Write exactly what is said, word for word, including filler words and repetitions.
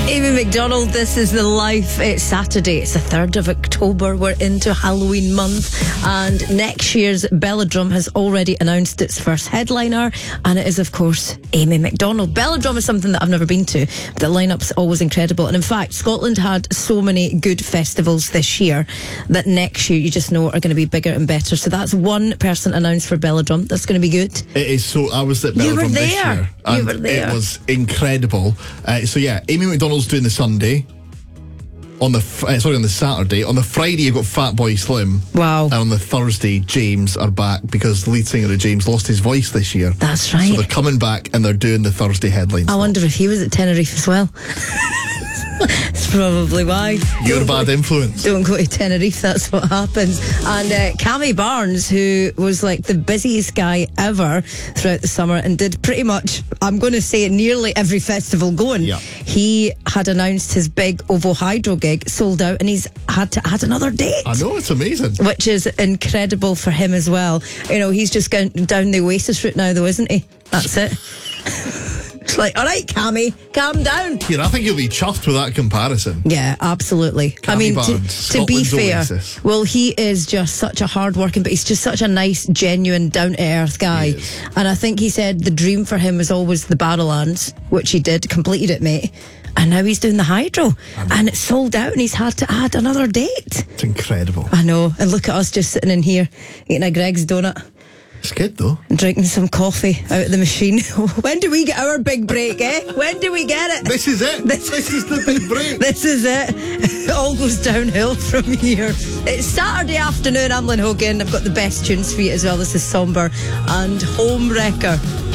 Amy Macdonald, this is The Life. It's Saturday, it's the third of October. We're into Halloween month, and next year's Belladrum has already announced its first headliner, and it is, of course, Amy Macdonald. Belladrum is something that I've never been to, but the lineup's always incredible. And in fact, Scotland had so many good festivals this year that next year you just know are going to be bigger and better. So that's one person announced for Belladrum. That's going to be good. It is so. I was at Belladrum You were this there. year, You and were there. it was incredible. Uh, so yeah, Amy Macdonald's doing the Sunday. On the fr- uh, sorry, on the Saturday. On the Friday, you've got Fatboy Slim. Wow. And on the Thursday, James are back because the lead singer of James lost his voice this year. That's right. So they're coming back and they're doing the Thursday headlines. I wonder if he was at Tenerife as well. That's probably why. You're a bad influence. Don't go to Tenerife, that's what happens. And uh, Cammy Barnes, who was like the busiest guy ever throughout the summer and did pretty much, I'm going to say, nearly every festival going. Yeah. He had announced his big Ovo Hydro gig sold out, and he's had to add another date. I know, it's amazing. Which is incredible for him as well. You know, he's just going down the Oasis route now, though, isn't he? That's it. It's like, all right, Cammy, calm down. Here, I think you'll be chuffed with that comparison. Yeah, absolutely. Cammy I mean, Barnes, to, to be Scotland's fair, Oasis. well, he is just such a hard-working, but he's just such a nice, genuine, down-to-earth guy. He is. And I think he said the dream for him was always the Barrowlands, which he did, completed it, mate. And now he's doing the Hydro, and it's sold out, and he's had to add another date. It's incredible. I know. And look at us just sitting in here eating a Greg's donut. It's good, though. And drinking some coffee out of the machine. When do we get our big break, eh? When do we get it? This is it. This, this is the big break. This is it. It all goes downhill from here. It's Saturday afternoon. I'm Lynn Hogan. I've got the best tunes for you as well. This is Somber and Home Wrecker.